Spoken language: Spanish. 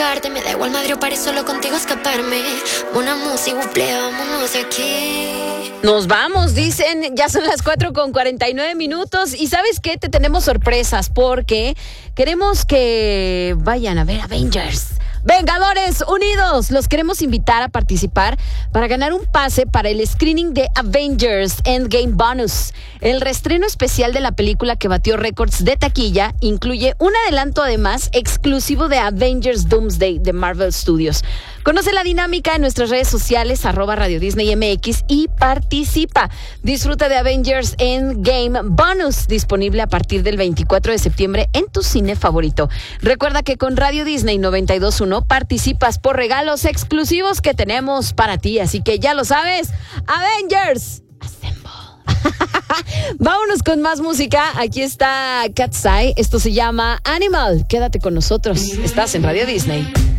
sacarte. Me da igual madre o paré solo contigo escaparme. Una música, buple, vámonos de aquí. Nos vamos, dicen, ya son las 4:49. Y ¿sabes qué? Te tenemos sorpresas porque queremos que vayan a ver Avengers. Vengadores Unidos, los queremos invitar a participar para ganar un pase para el screening de Avengers Endgame Bonus. El reestreno especial de la película que batió récords de taquilla incluye un adelanto además exclusivo de Avengers Doomsday de Marvel Studios. Conoce la dinámica en nuestras redes sociales @Radio Disney MX y participa. Disfruta de Avengers Endgame Bonus, disponible a partir del 24 de septiembre en tu cine favorito. Recuerda que con Radio Disney 92.1 participas por regalos exclusivos que tenemos para ti, así que ya lo sabes, Avengers Assemble. Vámonos con más música. Aquí está Cat's Eye, esto se llama Animal. Quédate con nosotros, estás en Radio Disney.